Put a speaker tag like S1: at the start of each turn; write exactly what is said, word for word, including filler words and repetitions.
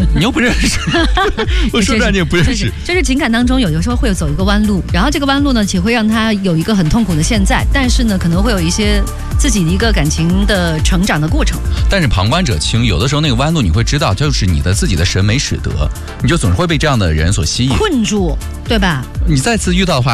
S1: 你又不认识，我说出来你也不认识。
S2: 就是情感当中有的时候会有走一个弯路，然后这个弯路呢，其实会让他有一个很痛苦的现在，但是呢，可能会有一些自己的一个感情的成长的过程。
S1: 但是旁观者清，有的时候那个弯路你会知道，就是你的自己的审美使得，你就总是会被这样的人所吸引，
S2: 困住，对吧？
S1: 你再次遇到的话。